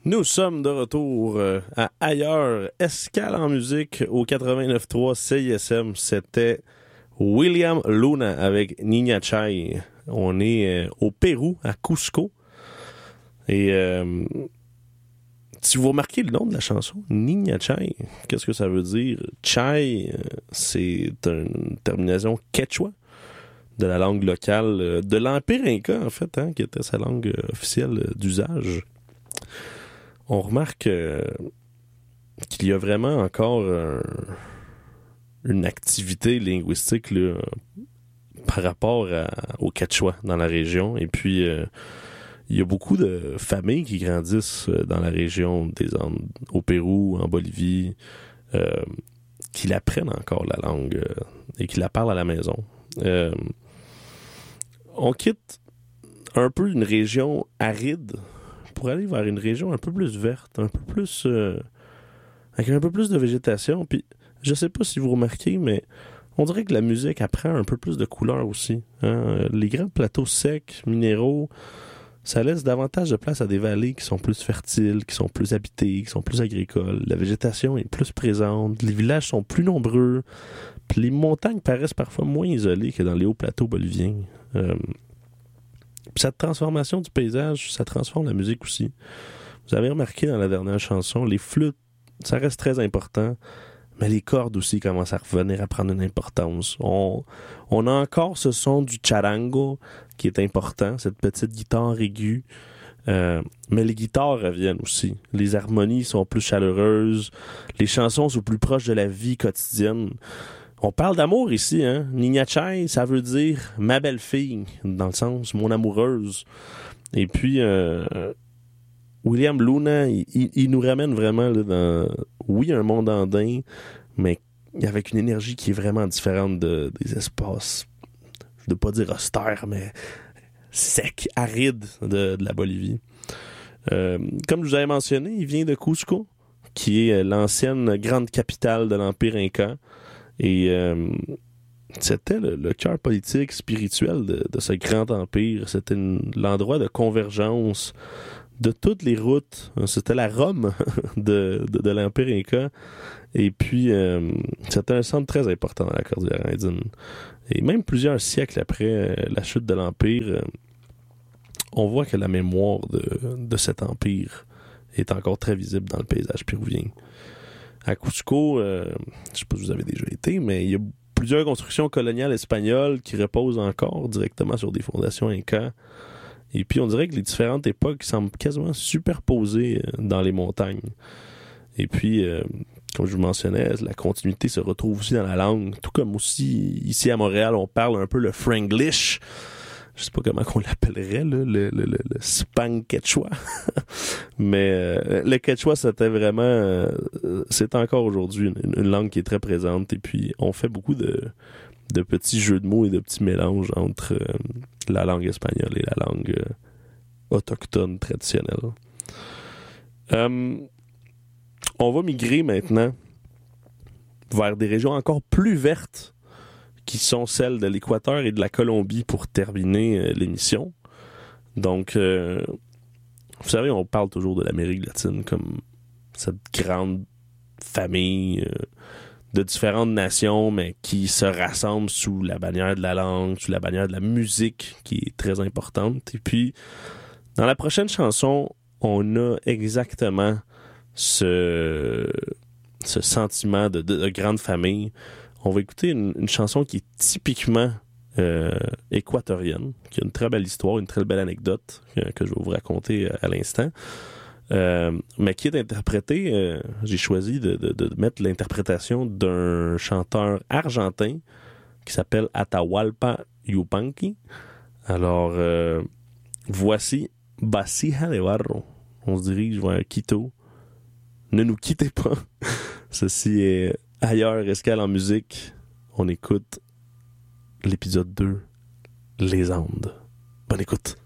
Nous sommes de retour à Ailleurs, escale en musique au 89.3 CISM. C'était William Luna avec Niña Chai. On est au Pérou, à Cusco. Et si vous remarquez le nom de la chanson, Niña Chai, qu'est-ce que ça veut dire? Chai, c'est une terminaison quechua de la langue locale de l'Empire Inca, en fait, qui était sa langue officielle d'usage. On remarque qu'il y a vraiment encore une activité linguistique là, par rapport au quechua dans la région. Et puis, il y a beaucoup de familles qui grandissent dans la région des Andes, au Pérou, en Bolivie, qui l'apprennent encore la langue et qui la parlent à la maison. On quitte un peu une région aride pour aller vers une région un peu plus verte, un peu plus avec un peu plus de végétation. Puis je sais pas si vous remarquez, mais on dirait que la musique apprend un peu plus de couleurs aussi. Les grands plateaux secs, minéraux, ça laisse davantage de place à des vallées qui sont plus fertiles, qui sont plus habitées, qui sont plus agricoles. La végétation est plus présente, les villages sont plus nombreux, puis les montagnes paraissent parfois moins isolées que dans les hauts plateaux boliviens. Puis cette transformation du paysage, ça transforme la musique aussi. Vous avez remarqué dans la dernière chanson, les flûtes, ça reste très important, mais les cordes aussi commencent à revenir à prendre une importance. On a encore ce son du charango qui est important, cette petite guitare aiguë, mais les guitares reviennent aussi. Les harmonies sont plus chaleureuses, les chansons sont plus proches de la vie quotidienne. On parle d'amour ici, hein. Niña Chai, ça veut dire ma belle-fille, dans le sens mon amoureuse. Et puis, William Luna, il nous ramène vraiment là, dans, oui, un monde andin, mais avec une énergie qui est vraiment différente des espaces, je ne veux pas dire austères, mais secs, arides de la Bolivie. Comme je vous avais mentionné, il vient de Cusco, qui est l'ancienne grande capitale de l'Empire Inca. Et c'était le cœur politique, spirituel de ce grand empire. C'était l'endroit de convergence de toutes les routes. C'était la Rome de l'Empire Inca. Et puis, c'était un centre très important dans la cordillère indienne. Et même plusieurs siècles après la chute de l'Empire, on voit que la mémoire de cet empire est encore très visible dans le paysage péruvien. À Cusco, je ne sais pas si vous avez déjà été, mais il y a plusieurs constructions coloniales espagnoles qui reposent encore directement sur des fondations incas. Et puis, on dirait que les différentes époques semblent quasiment superposées dans les montagnes. Et puis, comme je vous mentionnais, la continuité se retrouve aussi dans la langue. Tout comme aussi, ici à Montréal, on parle un peu le franglish. Je sais pas comment on l'appellerait, là, le Spang quechua. Mais le quechua, c'était vraiment... c'est encore aujourd'hui une langue qui est très présente. Et puis, on fait beaucoup de petits jeux de mots et de petits mélanges entre la langue espagnole et la langue autochtone traditionnelle. On va migrer maintenant vers des régions encore plus vertes qui sont celles de l'Équateur et de la Colombie pour terminer l'émission. Donc, vous savez, on parle toujours de l'Amérique latine comme cette grande famille de différentes nations, mais qui se rassemblent sous la bannière de la langue, sous la bannière de la musique, qui est très importante. Et puis, dans la prochaine chanson, on a exactement ce sentiment de grande famille. On va écouter une chanson qui est typiquement équatorienne, qui a une très belle histoire, une très belle anecdote que je vais vous raconter à l'instant, mais qui est interprétée, j'ai choisi de mettre l'interprétation d'un chanteur argentin qui s'appelle Atahualpa Yupanqui. Alors, voici Vasija de Barro. On se dirige vers Quito. Ne nous quittez pas. Ceci est Ailleurs, escale en musique. On écoute l'épisode 2, Les Andes. Bonne écoute.